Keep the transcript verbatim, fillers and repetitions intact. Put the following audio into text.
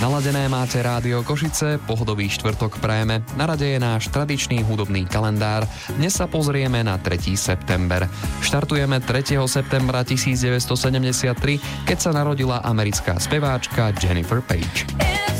Naladené máte Rádio Košice, pohodový štvrtok prajeme. Na rade je náš tradičný hudobný kalendár. Dnes sa pozrieme na tretieho september. Štartujeme tretieho septembra tisícdeväťstosedemdesiattri, keď sa narodila americká speváčka Jennifer Page.